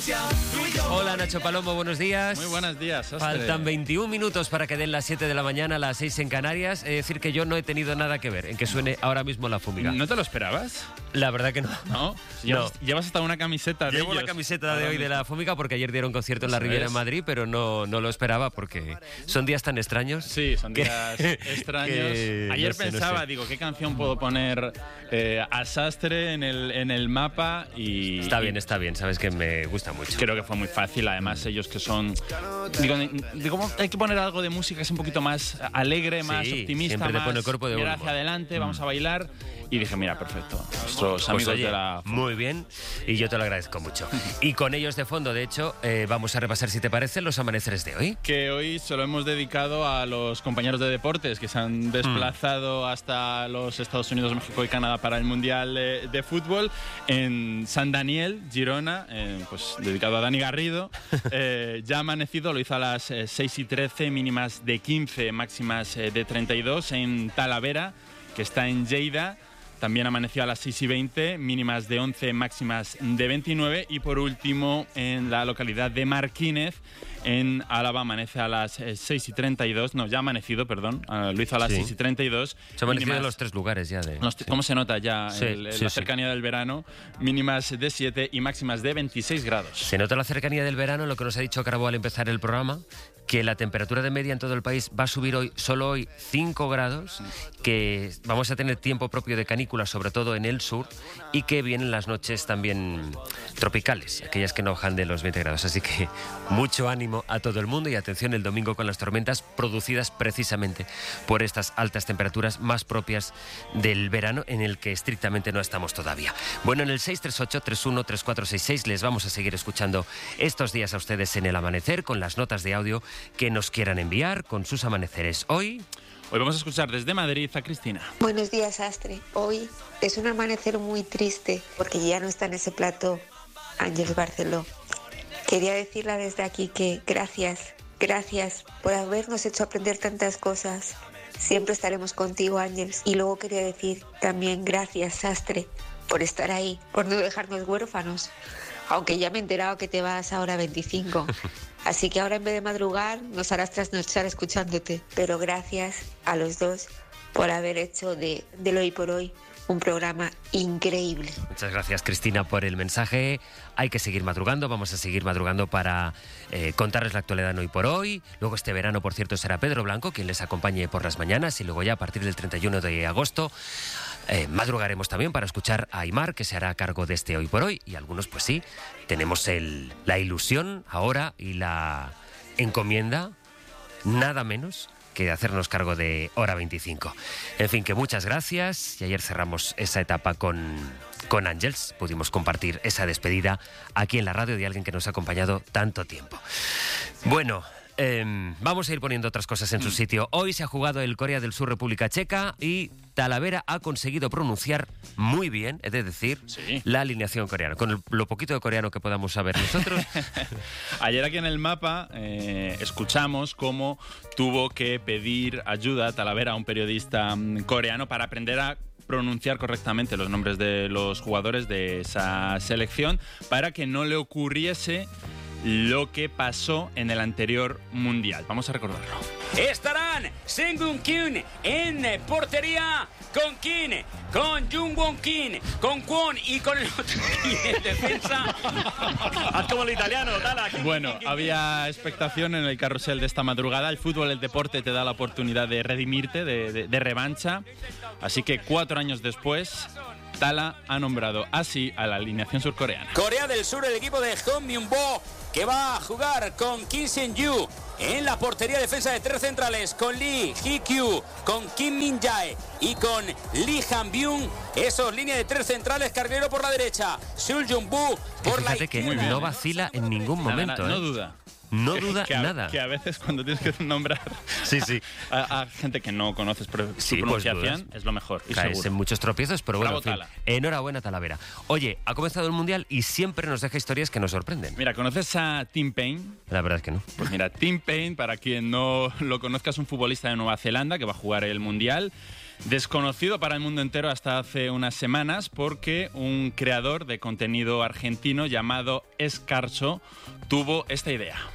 Hola Nacho Palomo, buenos días. Muy buenos días, Astre. Faltan 21 minutos para que den las 7 de la mañana, las 6 en Canarias. Es decir, que yo no he tenido nada que ver en que suene ahora mismo la fúmiga. ¿No te lo esperabas? La verdad que no. ¿No? Llevas hasta una camiseta de Llevo la camiseta de hoy de la fúmiga porque ayer dieron concierto en la Riviera en Madrid, pero no lo esperaba porque son días tan extraños. Sí, son días extraños. Ayer pensaba, digo, ¿qué canción puedo poner a Sastre en el mapa? Y está bien, sabes que me gusta mucho. Creo que fue muy fácil, además ellos que son... Digo, hay que poner algo de música que es un poquito más alegre, más optimista, siempre te más pone el cuerpo de mirar hacia adelante, vamos a bailar. Y dije, mira, perfecto, nuestros amigos oye, de la... Muy bien, y yo te lo agradezco mucho. Y con ellos de fondo, de hecho, vamos a repasar, si te parece, los amaneceres de hoy. Que hoy se lo hemos dedicado a los compañeros de deportes que se han desplazado hasta los Estados Unidos, México y Canadá para el Mundial de Fútbol. En San Daniel, Girona, pues dedicado a Dani Garrido. Ya ha amanecido, lo hizo a las 6:13, mínimas de 15, máximas de 32. En Talavera, que está en Lleida, también amaneció a las 6:20, mínimas de 11, máximas de 29. Y por último, en la localidad de Marquínez, en Álava, amanece a las 6:32. No, ya ha amanecido, perdón. Lo hizo a las 6:32. Se ha amanecido en los tres lugares ya. ¿Cómo se nota ya la cercanía del verano? Mínimas de 7 y máximas de 26 grados. Se nota la cercanía del verano, lo que nos ha dicho Carbó al empezar el programa, que la temperatura de media en todo el país va a subir solo hoy 5 grados, que vamos a tener tiempo propio de canícula, sobre todo en el sur, y que vienen las noches también tropicales, aquellas que no bajan de los 20 grados. Así que mucho ánimo a todo el mundo y atención el domingo con las tormentas producidas precisamente por estas altas temperaturas más propias del verano, en el que estrictamente no estamos todavía. Bueno, en el 638-313466 les vamos a seguir escuchando estos días a ustedes en el amanecer con las notas de audio que nos quieran enviar con sus amaneceres. Hoy vamos a escuchar desde Madrid a Cristina. Buenos días, Astre. Hoy es un amanecer muy triste porque ya no está en ese plató Ángeles Barceló. Quería decirle desde aquí que gracias por habernos hecho aprender tantas cosas. Siempre estaremos contigo, Ángeles. Y luego quería decir también gracias, Sastre, por estar ahí, por no dejarnos huérfanos. Aunque ya me he enterado que te vas ahora a 25. Así que ahora en vez de madrugar nos harás trasnochar escuchándote. Pero gracias a los dos por haber hecho de Hoy por Hoy un programa increíble. Muchas gracias, Cristina, por el mensaje. Hay que seguir madrugando, vamos a seguir madrugando para contarles la actualidad en Hoy por Hoy. Luego este verano, por cierto, será Pedro Blanco quien les acompañe por las mañanas, y luego ya a partir del 31 de agosto madrugaremos también para escuchar a Aimar, que se hará cargo de este Hoy por Hoy. Y algunos, pues sí, tenemos la ilusión ahora y la encomienda, nada menos que de hacernos cargo de Hora 25. En fin, que muchas gracias. Y ayer cerramos esa etapa con Ángeles. Pudimos compartir esa despedida aquí en la radio de alguien que nos ha acompañado tanto tiempo. Bueno, vamos a ir poniendo otras cosas en su sitio. Hoy se ha jugado el Corea del Sur República Checa y Talavera ha conseguido pronunciar muy bien, he de decir, la alineación coreana. Con lo poquito de coreano que podamos saber nosotros. Ayer aquí en el mapa escuchamos cómo tuvo que pedir ayuda a Talavera, a un periodista coreano, para aprender a pronunciar correctamente los nombres de los jugadores de esa selección, para que no le ocurriese lo que pasó en el anterior mundial. Vamos a recordarlo. Estarán Seung-Gun Kim en portería, con Kim, con Jung-Won Kim, con Kwon y con el otro Kim en defensa. Haz como el italiano, dale. Bueno, había expectación en el carrusel de esta madrugada. El fútbol, el deporte, te da la oportunidad de redimirte, de revancha. Así que 4 años después, Tala ha nombrado así a la alineación surcoreana. Corea del Sur, el equipo de Hong Myung-bo, que va a jugar con Kim Seung-yu en la portería, defensa de 3 centrales, con Lee Hee-kyu, con Kim Min-jae y con Lee Han-byung. Esos líneas de 3 centrales, Carguero por la derecha, Seul Jung-bu por la izquierda. Fíjate que no vacila en ningún momento. No duda. No duda nada. Que a veces cuando tienes que nombrar a gente que no conoces su pronunciación, pues es lo mejor. Y caes seguro. en muchos tropiezos, pero bueno, Bravo, en fin, enhorabuena, Talavera. Oye, ha comenzado el Mundial y siempre nos deja historias que nos sorprenden. Mira, ¿conoces a Tim Payne? La verdad es que no. Pues mira, Tim Payne, para quien no lo conozca, es un futbolista de Nueva Zelanda que va a jugar el Mundial. desconocido para el mundo entero hasta hace unas semanas, porque un creador de contenido argentino llamado Escarso tuvo esta idea.